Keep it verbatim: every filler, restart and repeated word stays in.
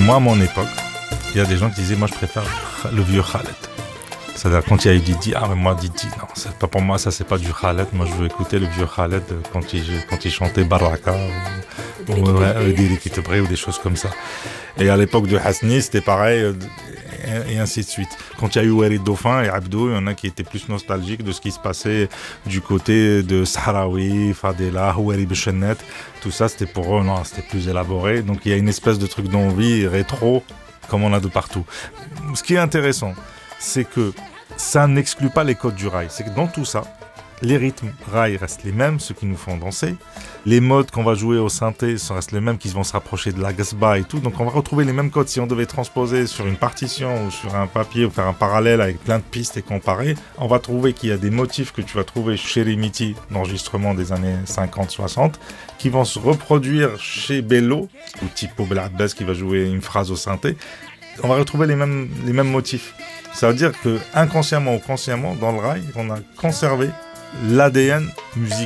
moi, à mon époque, il y a des gens qui disaient, moi, je préfère le vieux Khaled. C'est-à-dire, quand il y a eu Didi, ah, mais moi, Didi, non, c'est pas pour moi, ça, c'est pas du Khaled. Moi, je veux écouter le vieux Khaled quand il, quand il chantait Baraka ou, ou ouais, Diri Kitebré ou des choses comme ça. Et à l'époque de Hasni, c'était pareil, et, et ainsi de suite. Quand il y a eu Walid Dauphin et Abdou, il y en a qui étaient plus nostalgiques de ce qui se passait du côté de Sahraoui, Fadela, Houari Bechenet. Tout ça, c'était pour eux, non, c'était plus élaboré. Donc, il y a une espèce de truc d'envie rétro, comme on a de partout. Ce qui est intéressant, c'est que ça n'exclut pas les codes du rail. C'est que dans tout ça, les rythmes rail restent les mêmes, ceux qui nous font danser. Les modes qu'on va jouer au synthé restent les mêmes, qui vont se rapprocher de la gasba et tout. Donc on va retrouver les mêmes codes. Si on devait transposer sur une partition ou sur un papier ou faire un parallèle avec plein de pistes et comparer, on va trouver qu'il y a des motifs que tu vas trouver chez Rimiti, d'enregistrement des années cinquante soixante, qui vont se reproduire chez Bello, ou Tipo Belabbès qui va jouer une phrase au synthé. On va retrouver les mêmes, les mêmes motifs. Ça veut dire que inconsciemment ou consciemment, dans le rail, on a conservé l'A D N musical